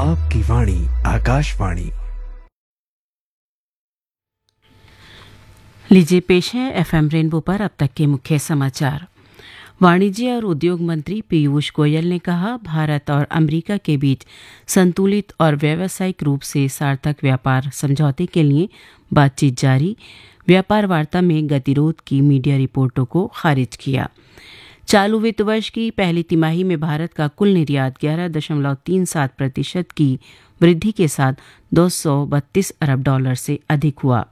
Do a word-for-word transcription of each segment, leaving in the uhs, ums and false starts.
आपकी वाणी आकाशवाणी। लीजिए पेश है एफएम रेनबो पर अब तक के मुख्य समाचार। वाणिज्य और उद्योग मंत्री पीयूष गोयल ने कहा, भारत और अमेरिका के बीच संतुलित और व्यावसायिक रूप से सार्थक व्यापार समझौते के लिए बातचीत जारी। व्यापार वार्ता में गतिरोध की मीडिया रिपोर्टों को खारिज किया। चालू वित्त वर्ष की पहली तिमाही में भारत का कुल निर्यात ग्यारह दशमलव तीन सात प्रतिशत की वृद्धि के साथ दो सौ बत्तीस अरब डॉलर से अधिक हुआ।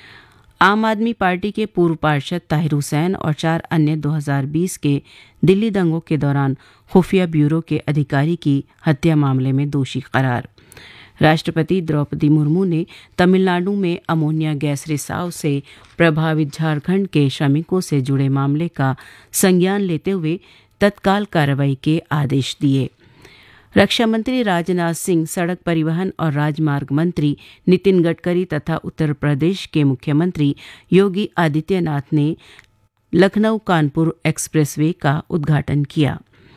आम आदमी पार्टी के पूर्व पार्षद ताहिर हुसैन और चार अन्य दो हज़ार बीस के दिल्ली दंगों के दौरान खुफिया ब्यूरो के अधिकारी की हत्या मामले में दोषी करार। राष्ट्रपति द्रौपदी मुर्मू ने तमिलनाडु में अमोनिया गैस रिसाव से प्रभावित झारखंड के श्रमिकों से जुड़े मामले का संज्ञान लेते हुए तत्काल कार्रवाई के आदेश दिए। रक्षा मंत्री राजनाथ सिंह, सड़क परिवहन और राजमार्ग मंत्री नितिन गडकरी तथा उत्तर प्रदेश के मुख्यमंत्री योगी आदित्यनाथ ने लखनऊ कानपुर एक्सप्रेसवे का उद्घाटन किया।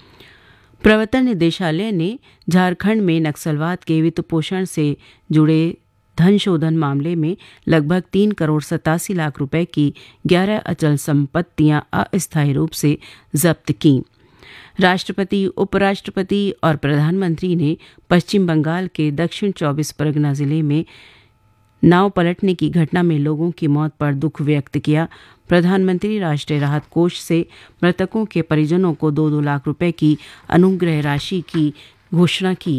प्रवर्तन निदेशालय ने झारखंड में नक्सलवाद के वित्त पोषण से जुड़े धन शोधन मामले में लगभग तीन करोड़ सतासी लाख रुपए की ग्यारह अचल संपत्तियां अस्थायी रूप से जब्त की। राष्ट्रपति, उपराष्ट्रपति और प्रधानमंत्री ने पश्चिम बंगाल के दक्षिण चौबीस परगना जिले में नाव पलटने की घटना में लोगों की मौत पर दुख व्यक्त किया। प्रधानमंत्री राष्ट्रीय राहत कोष से मृतकों के परिजनों को दो दो लाख रुपए की अनुग्रह राशि की घोषणा की।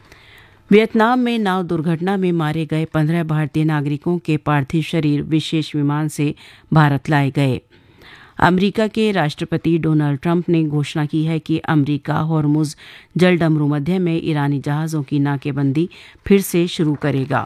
वियतनाम में नाव दुर्घटना में मारे गए पंद्रह भारतीय नागरिकों के पार्थिव शरीर विशेष विमान से भारत लाए गए। अमेरिका के राष्ट्रपति डोनाल्ड ट्रंप ने घोषणा की है कि अमेरिका होर्मुज जलडमरू मध्य में ईरानी जहाज़ों की नाकेबंदी फिर से शुरू करेगा।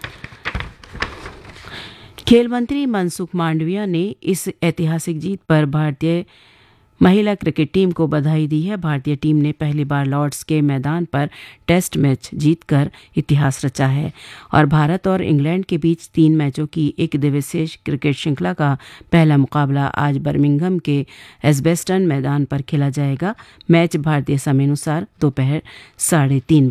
खेल मंत्री मनसुख मांडविया ने इस ऐतिहासिक जीत पर भारतीय महिला क्रिकेट टीम को बधाई दी है। भारतीय टीम ने पहली बार लॉर्ड्स के मैदान पर टेस्ट मैच जीतकर इतिहास रचा है और भारत और इंग्लैंड के बीच तीन मैचों की एक दिवसीय क्रिकेट श्रृंखला का पहला मुकाबला आज बर्मिंघम के एजबेस्टन मैदान पर खेला जाएगा। मैच भारतीय समयानुसार दोपहर साढ़े तीन